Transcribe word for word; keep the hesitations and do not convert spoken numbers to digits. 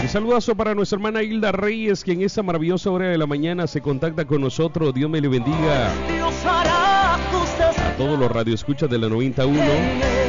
saludazo para nuestra hermana Hilda Reyes, que en esta maravillosa hora de la mañana se contacta con nosotros. Dios me le bendiga. A todos los radioescuchas de la noventa y uno.